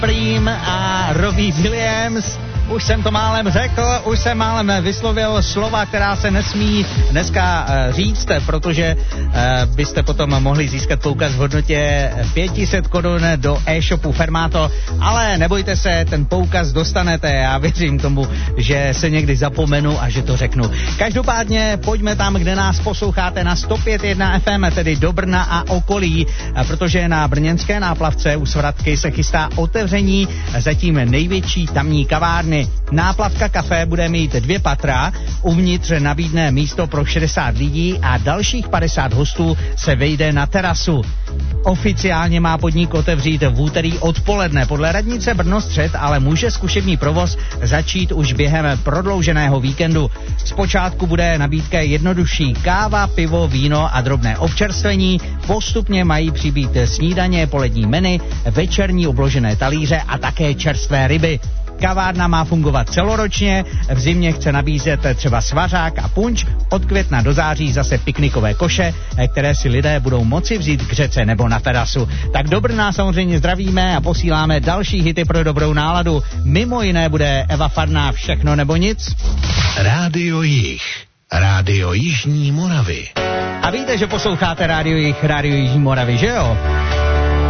Prým a Robbie Williams. Už jsem to málem řekl, už jsem málem vyslovil slova, která se nesmí dneska říct, protože byste potom mohli získat poukaz v hodnotě 500 korun do e-shopu Fermato, ale nebojte se, ten poukaz dostanete, já věřím tomu, že se někdy zapomenu a že to řeknu. Každopádně pojďme tam, kde nás posloucháte na 105.1 FM, tedy do Brna a okolí, protože na brněnské náplavce u Svratky se chystá otevření zatím největší tamní kavárny. Náplavka Café bude mít 2 patra, uvnitř nabídne místo pro 60 lidí a dalších 50 hostů se vejde na terasu. Oficiálně má podnik otevřít v úterý odpoledne. Podle radnice Brno-Střed ale může zkušební provoz začít už během prodlouženého víkendu. Zpočátku bude nabídka jednodušší: káva, pivo, víno a drobné občerstvení. Postupně mají přibýt snídaně, polední menu, večerní obložené talíře a také čerstvé ryby. Kavárna má fungovat celoročně, v zimě chce nabízet třeba svařák a punč, od května do září zase piknikové koše, které si lidé budou moci vzít k řece nebo na terasu. Tak do Brna samozřejmě zdravíme a posíláme další hity pro dobrou náladu. Mimo jiné bude Eva Farná Všechno nebo nic. Rádio Jih, Rádio Jižní Moravy. A víte, že posloucháte Rádio Jih, Rádio Jižní Moravy, že jo?